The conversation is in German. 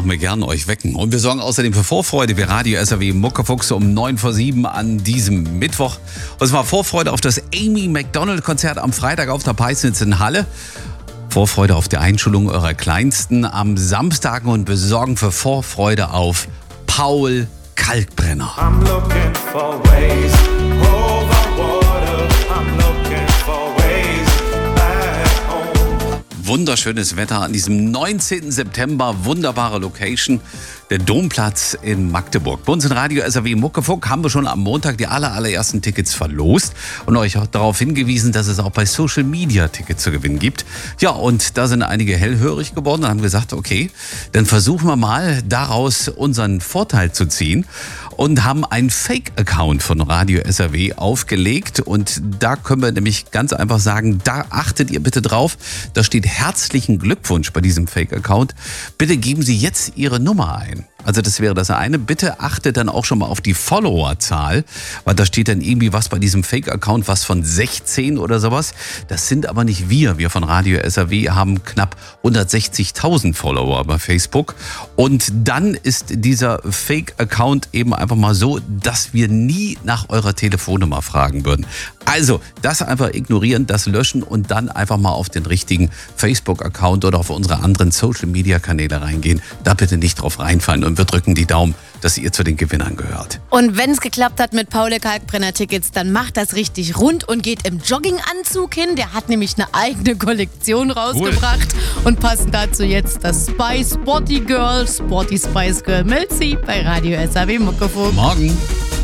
machen wir gern, euch wecken. Und wir sorgen außerdem für Vorfreude wie Radio SAW Muckefuchs um 7:09 an diesem Mittwoch. Und zwar Vorfreude auf das Amy Macdonald Konzert am Freitag auf der Peisnitz in Halle. Vorfreude auf die Einschulung eurer Kleinsten am Samstag und wir sorgen für Vorfreude auf Paul Kalkbrenner. I'm looking for ways over water. I'm looking for ways back home. Wunderschönes Wetter an diesem 19. September, wunderbare Location, der Domplatz in Magdeburg. Bei uns in Radio SAW Muckefuck haben wir schon am Montag die allerersten Tickets verlost und euch auch darauf hingewiesen, dass es auch bei Social Media Tickets zu gewinnen gibt. Ja, und da sind einige hellhörig geworden und haben gesagt, okay, dann versuchen wir mal daraus unseren Vorteil zu ziehen und haben einen Fake-Account von Radio SAW aufgelegt und da können wir nämlich ganz einfach sagen, da achtet ihr bitte drauf, da steht herzlichen Glückwunsch bei diesem Fake-Account. Bitte geben Sie jetzt Ihre Nummer ein. Also das wäre das eine. Bitte achtet dann auch schon mal auf die Followerzahl, weil da steht dann irgendwie was bei diesem Fake-Account, was von 16 oder sowas. Das sind aber nicht wir. Wir von Radio SAW haben knapp 160.000 Follower bei Facebook. Und dann ist dieser Fake-Account eben einfach mal so, dass wir nie nach eurer Telefonnummer fragen würden. Also das einfach ignorieren, das löschen und dann einfach mal auf den richtigen Facebook-Account oder auf unsere anderen Social-Media-Kanäle reingehen. Da bitte nicht drauf reinfallen und wir drücken die Daumen, dass ihr zu den Gewinnern gehört. Und wenn es geklappt hat mit Paul Kalkbrenner-Tickets, dann macht das richtig rund und geht im Jogginganzug hin. Der hat nämlich eine eigene Kollektion rausgebracht. Cool. Und passend dazu jetzt das Sporty Spice Girl Melzi bei Radio SAW Muckefuck. Morgen.